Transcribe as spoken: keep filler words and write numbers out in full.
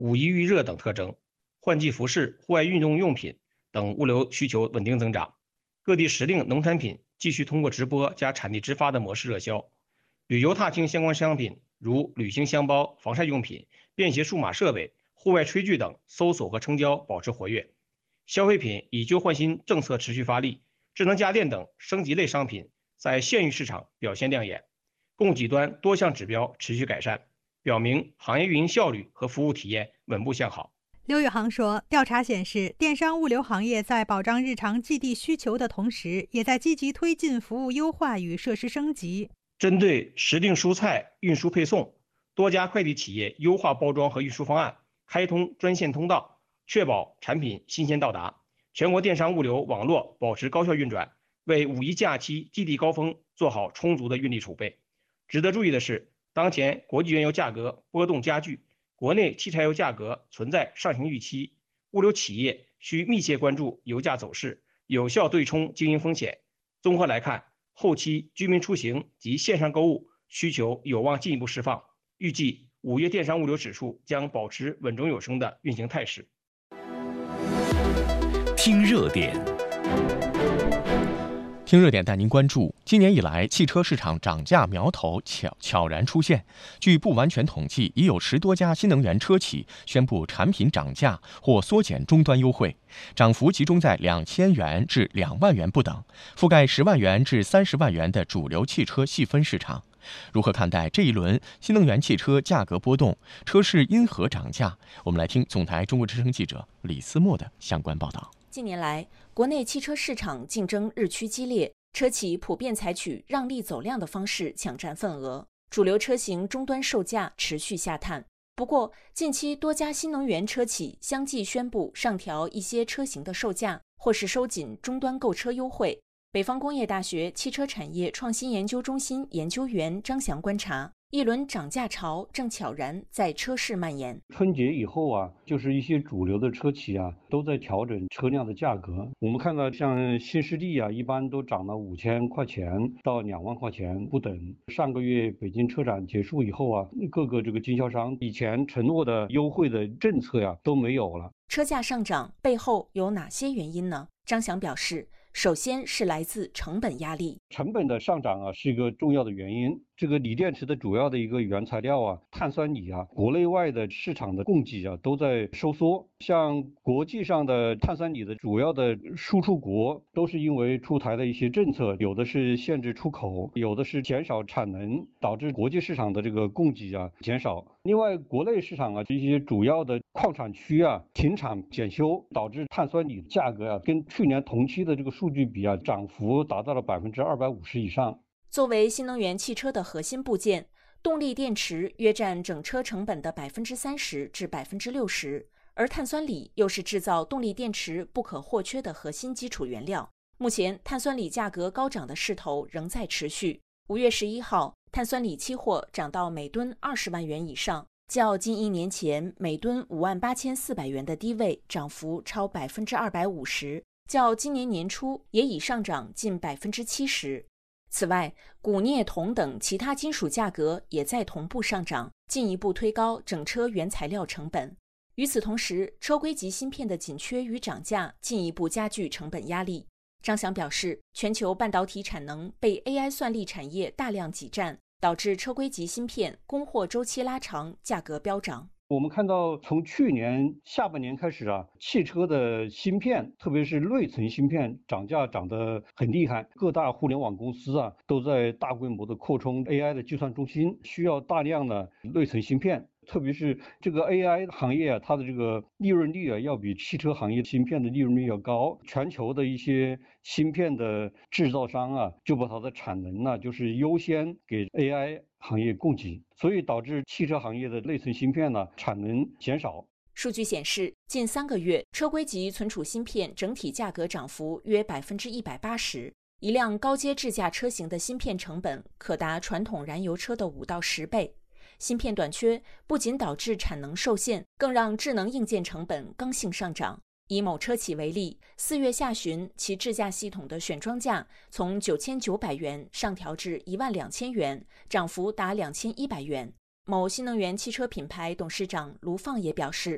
五一预热等特征，换季服饰、户外运动用品等物流需求稳定增长。各地时令农产品继续通过直播加产地直发的模式热销。旅游踏青相关商品如旅行箱包、防晒用品、便携数码设备、户外炊具等搜索和成交保持活跃。消费品以旧换新政策持续发力，智能家电等升级类商品在县域市场表现亮眼。供给端多项指标持续改善，表明行业运营效率和服务体验稳步向好。 刘宇航说，调查显示，电商物流行业在保障日常寄递需求的同时，也在积极推进服务优化与设施升级。 针对时令蔬菜运输配送，多家快递企业优化包装和运输方案，开通专线通道，确保产品新鲜到达。全国电商物流网络保持高效运转，为五一假期寄递高峰做好充足的运力储备。值得注意的是，当前国际原油价格波动加剧，国内汽柴油价格存在上行预期，物流企业需密切关注油价走势，有效对冲经营风险。综合来看，后期居民出行及线上购物需求有望进一步释放，预计五月电商物流指数将保持稳中有升的运行态势。 听热点。听热点带您关注，今年以来，汽车市场涨价苗头悄悄然出现。据不完全统计，已有十多家新能源车企宣布产品涨价或缩减终端优惠，涨幅集中在两千元至两万元不等，覆盖十万元至三十万元的主流汽车细分市场。如何看待这一轮新能源汽车价格波动？车市因何涨价？我们来听总台中国之声记者李思墨的相关报道。 近年来，国内汽车市场竞争日趋激烈，车企普遍采取让利走量的方式抢占份额，主流车型终端售价持续下探。不过，近期多家新能源车企相继宣布上调一些车型的售价，或是收紧终端购车优惠。北方工业大学汽车产业创新研究中心研究员张翔观察，一轮涨价潮正悄然在车市蔓延。 春节以后啊，就是一些主流的车企啊，都在调整车辆的价格。我们看到像新势力啊，一般都涨了五千块钱到两万块钱不等。上个月北京车展结束以后啊，各个这个经销商以前承诺的优惠的政策呀、啊、都没有了。 车价上涨背后有哪些原因呢？张翔表示，首先是来自成本压力， 成本的上涨啊是一个重要的原因。这个锂电池的主要的一个原材料啊，碳酸锂啊，国内外的市场的供给啊都在收缩。像国际上的碳酸锂的主要的输出国，都是因为出台的一些政策，有的是限制出口，有的是减少产能，导致国际市场的这个供给啊减少。另外，国内市场啊这些主要的矿产区啊停产检修，导致碳酸锂价格啊跟去年同期的这个数据比啊，涨幅达到了百分之二百五十以上。 作为新能源汽车的核心部件，动力电池约占整车成本的百分之三十至百分之六十，而碳酸锂又是制造动力电池不可或缺的核心基础原料。目前，碳酸锂价格高涨的势头仍在持续。五月十一号，碳酸锂期货涨到每吨二十万元以上，较近一年前每吨五万八千四百元的低位涨幅超百分之二百五十，较今年年初也已上涨近百分之七十。此外，钴、镍、铜等其他金属价格也在同步上涨，进一步推高整车原材料成本。与此同时，车规级芯片的紧缺与涨价进一步加剧成本压力。张翔表示，全球半导体产能被 A I 算力产业大量挤占，导致车规级芯片供货周期拉长，价格飙涨。 我们看到，从去年下半年开始啊，汽车的芯片，特别是内存芯片涨价涨得很厉害。各大互联网公司啊，都在大规模的扩充 A I 的计算中心，需要大量的内存芯片。特别是这个 A I 行业啊，它的这个利润率啊，要比汽车行业芯片的利润率要高。全球的一些芯片的制造商啊，就把它的产能呢、啊，就是优先给 A I 行业供给，所以导致汽车行业的内存芯片呢、啊、产能减少。 数据显示，近三个月车规级存储芯片整体价格涨幅约百分之一百八十。一辆高阶智驾车型的芯片成本可达传统燃油车的五到十倍。芯片短缺不仅导致产能受限，更让智能硬件成本刚性上涨。以某车企为例，四月下旬其智驾系统的选装价从九千九百元上调至一万两千元，涨幅达两千一百元。某新能源汽车品牌董事长卢放也表示，